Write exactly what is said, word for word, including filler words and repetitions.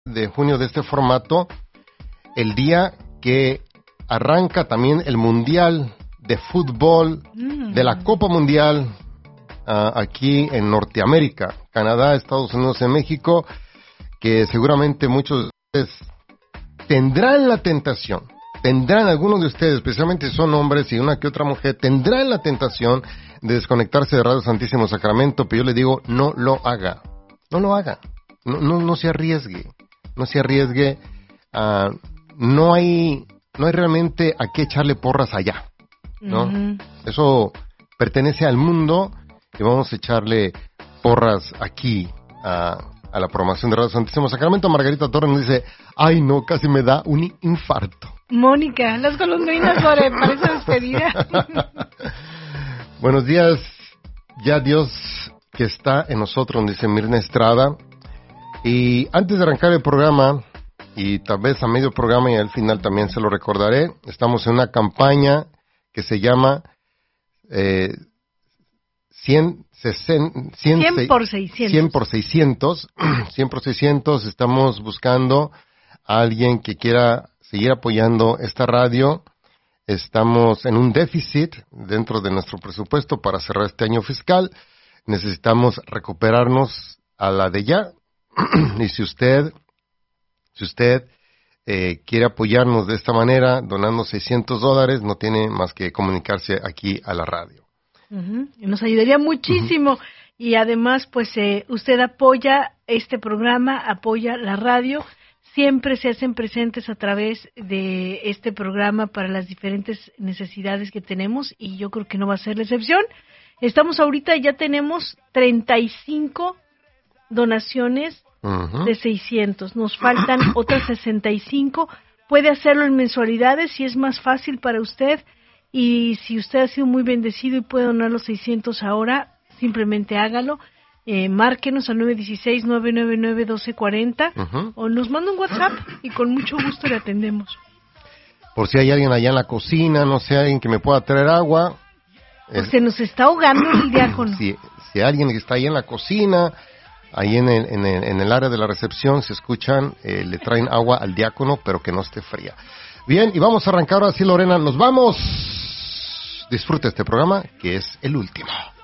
de junio de este formato, el día que arranca también el Mundial de Fútbol mm. de la Copa Mundial uh, aquí en Norteamérica, Canadá, Estados Unidos y México, que seguramente muchos de ustedes tendrán la tentación, tendrán algunos de ustedes, especialmente si son hombres y una que otra mujer, tendrán la tentación de desconectarse de Radio Santísimo Sacramento, pero yo le digo, no lo haga, no lo haga, no, no, no se arriesgue, no se arriesgue, uh, no hay, no hay realmente a qué echarle porras allá, ¿no? Uh-huh. Eso pertenece al mundo y vamos a echarle porras aquí a, a la programación de Radio Santísimo Sacramento. Margarita Torres nos dice, ay no, casi me da un infarto. Mónica, las golondrinas sobre parece despedida. Buenos días, ya Dios que está en nosotros, dice Mirna Estrada. Y antes de arrancar el programa, y tal vez a medio programa y al final también se lo recordaré, estamos en una campaña que se llama eh, cien, cien, cien, cien por seiscientos. cien por seiscientos. cien por seiscientos. Estamos buscando a alguien que quiera seguir apoyando esta radio. Estamos en un déficit dentro de nuestro presupuesto para cerrar este año fiscal. Necesitamos recuperarnos a la de ya. Y si usted, si usted eh, quiere apoyarnos de esta manera, donando seiscientos dólares, no tiene más que comunicarse aquí a la radio. Uh-huh. Nos ayudaría muchísimo. Uh-huh. Y además, pues, eh, usted apoya este programa, apoya la radio. Siempre se hacen presentes a través de este programa para las diferentes necesidades que tenemos y yo creo que no va a ser la excepción. Estamos ahorita, ya tenemos treinta y cinco donaciones uh-huh. de seiscientos. Nos faltan otras sesenta y cinco. Puede hacerlo en mensualidades si es más fácil para usted. Y si usted ha sido muy bendecido y puede donar los seiscientos ahora, simplemente hágalo. Eh, márquenos al nueve uno seis, nueve nueve nueve, uno dos cuatro cero uh-huh. o nos manda un WhatsApp y con mucho gusto le atendemos. Por si hay alguien allá en la cocina, no sé, alguien que me pueda traer agua. Pues es... Se nos está ahogando el diácono. Si, si alguien que está ahí en la cocina, ahí en el, en el, en el área de la recepción, se escuchan, eh, le traen agua al diácono, pero que no esté fría. Bien, y vamos a arrancar ahora sí, Lorena, nos vamos. Disfruta este programa, que es el último.